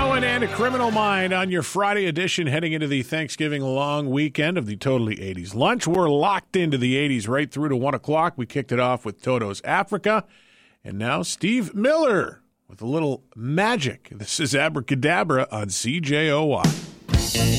Owen and A Criminal Mind on your Friday edition, heading into the Thanksgiving long weekend of the Totally 80s Lunch. We're locked into the 80s right through to 1 o'clock. We kicked it off with Toto's Africa. And now Steve Miller with a little magic. This is Abracadabra on CJOY.